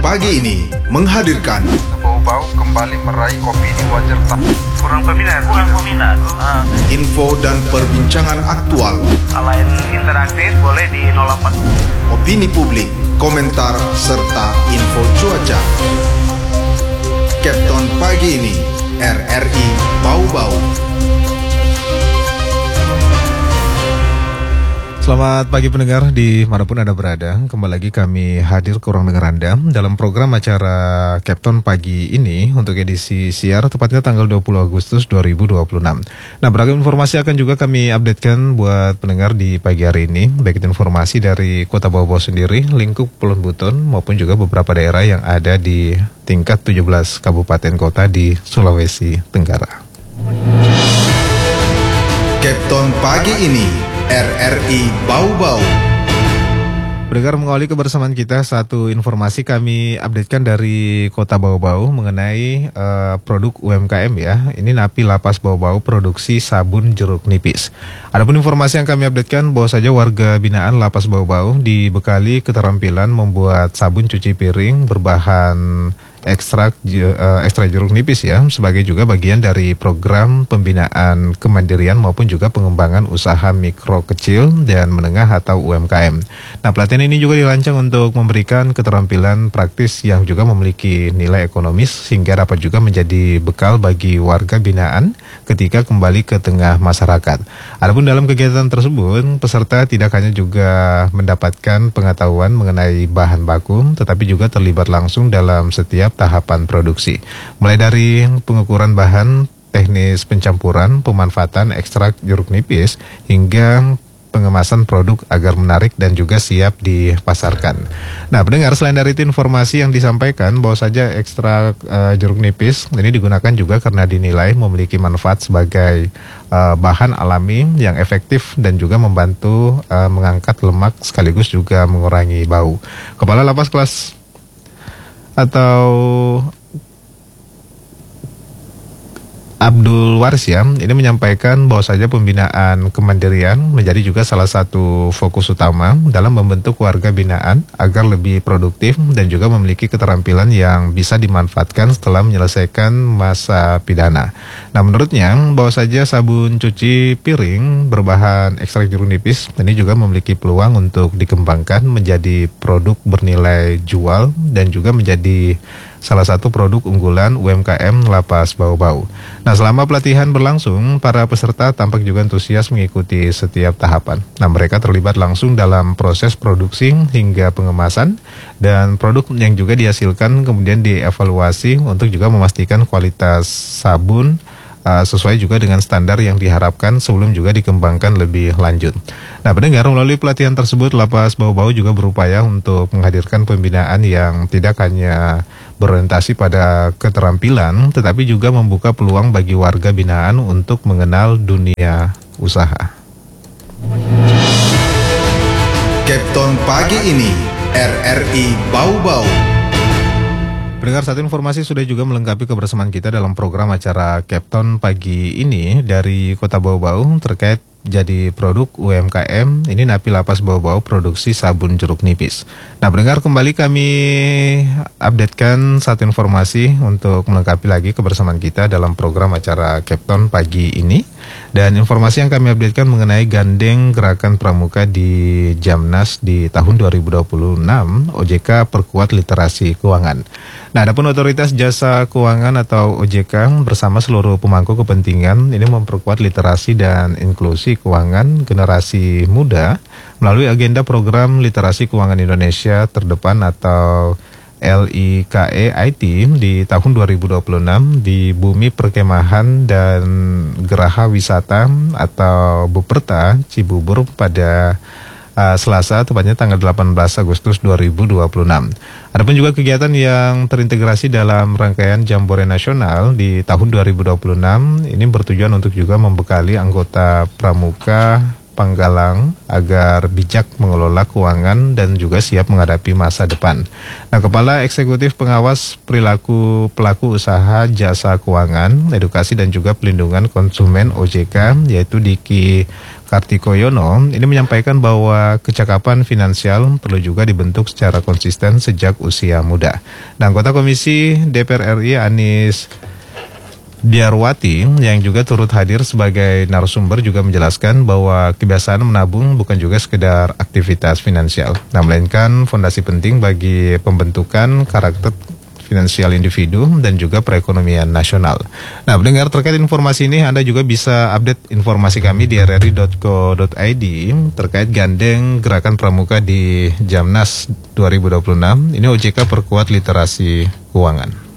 pagi ini menghadirkan Bau-bau kembali meraih opini wajar tak kurang peminat. info dan perbincangan aktual, Selain interaktif boleh di 08. opini publik, komentar, serta info cuaca. Captain pagi ini, RRI Bau-Bau. Selamat pagi pendengar dimanapun Anda berada. Kembali lagi kami hadir ke ruang dengar Anda dalam program acara Captain pagi ini untuk edisi siar tepatnya tanggal 20 Agustus 2026. Nah, beragam informasi akan juga kami updatekan buat pendengar di pagi hari ini. Baik itu informasi dari Kota Bau-Bau sendiri, lingkup Pulau Buton maupun juga beberapa daerah yang ada di tingkat 17 kabupaten kota di Sulawesi Tenggara. Captain pagi ini, RRI Bau-Bau. Pendengar, mengawali kebersamaan kita, satu informasi kami updatekan dari Kota Bau-Bau mengenai produk UMKM ya. Ini Napi Lapas Bau-Bau produksi sabun jeruk nipis. Adapun informasi yang kami updatekan bahwa saja warga binaan Lapas Bau-Bau dibekali keterampilan membuat sabun cuci piring berbahan ekstrak jeruk nipis ya, sebagai juga bagian dari program pembinaan kemandirian maupun juga pengembangan usaha mikro kecil dan menengah atau UMKM. Nah, pelatihan ini juga dirancang untuk memberikan keterampilan praktis yang juga memiliki nilai ekonomis sehingga dapat juga menjadi bekal bagi warga binaan ketika kembali ke tengah masyarakat. Adapun dalam kegiatan tersebut, peserta tidak hanya juga mendapatkan pengetahuan mengenai bahan baku, tetapi juga terlibat langsung dalam setiap tahapan produksi. Mulai dari pengukuran bahan, teknis pencampuran, pemanfaatan ekstrak jeruk nipis, hingga pengemasan produk agar menarik dan juga siap dipasarkan. Nah, pendengar, selain dari itu informasi yang disampaikan bahwa saja ekstrak jeruk nipis ini digunakan juga karena dinilai memiliki manfaat sebagai bahan alami yang efektif dan juga membantu mengangkat lemak sekaligus juga mengurangi bau. Kepala Lapas Kelas atau Abdul Waris ya, ini menyampaikan bahwa saja pembinaan kemandirian menjadi juga salah satu fokus utama dalam membentuk warga binaan agar lebih produktif dan juga memiliki keterampilan yang bisa dimanfaatkan setelah menyelesaikan masa pidana. Nah, menurutnya bahwa saja sabun cuci piring berbahan ekstrak jeruk nipis ini juga memiliki peluang untuk dikembangkan menjadi produk bernilai jual dan juga menjadi salah satu produk unggulan UMKM Lapas Bau-Bau. Nah, selama pelatihan berlangsung, para peserta tampak juga antusias mengikuti setiap tahapan. Nah, mereka terlibat langsung dalam proses produksi hingga pengemasan, dan produk yang juga dihasilkan kemudian dievaluasi untuk juga memastikan kualitas sabun sesuai juga dengan standar yang diharapkan sebelum juga dikembangkan lebih lanjut. Nah, pendengar, melalui pelatihan tersebut Lapas Bau-Bau juga berupaya untuk menghadirkan pembinaan yang tidak hanya berorientasi pada keterampilan, tetapi juga membuka peluang bagi warga binaan untuk mengenal dunia usaha. Captain pagi ini, RRI Bau-Bau. Pendengar, satu informasi sudah juga melengkapi kebersamaan kita dalam program acara Captain pagi ini dari Kota Bau-Bau terkait jadi produk UMKM ini Napi Lapas Bau-Bau produksi sabun jeruk nipis. Nah, pendengar, kembali kami updatekan satu informasi untuk melengkapi lagi kebersamaan kita dalam program acara Captain pagi ini. Dan informasi yang kami updatekan mengenai gandeng gerakan pramuka di Jamnas di tahun 2026, OJK perkuat literasi keuangan. Nah, adapun Otoritas Jasa Keuangan atau OJK bersama seluruh pemangku kepentingan ini memperkuat literasi dan inklusi keuangan generasi muda melalui agenda program Literasi Keuangan Indonesia Terdepan atau LIKE IT di tahun 2026 di Bumi Perkemahan dan Geraha Wisata atau Buperta Cibubur pada Selasa, tepatnya tanggal 18 Agustus 2026. Adapun juga kegiatan yang terintegrasi dalam rangkaian Jambore Nasional di tahun 2026 ini bertujuan untuk juga membekali anggota pramuka Panggalang agar bijak mengelola keuangan dan juga siap menghadapi masa depan. Nah, Kepala Eksekutif Pengawas Perilaku Pelaku Usaha Jasa Keuangan, Edukasi dan juga Pelindungan Konsumen OJK yaitu Diki Kartikoyono ini menyampaikan bahwa kecakapan finansial perlu juga dibentuk secara konsisten sejak usia muda. Dan anggota Komisi DPR RI Anis Diarwati yang juga turut hadir sebagai narasumber juga menjelaskan bahwa kebiasaan menabung bukan juga sekedar aktivitas finansial, nah melainkan fondasi penting bagi pembentukan karakter finansial individu dan juga perekonomian nasional. Nah, pendengar, terkait informasi ini Anda juga bisa update informasi kami di rri.co.id terkait gandeng gerakan pramuka di Jamnas 2026. Ini OJK perkuat literasi keuangan.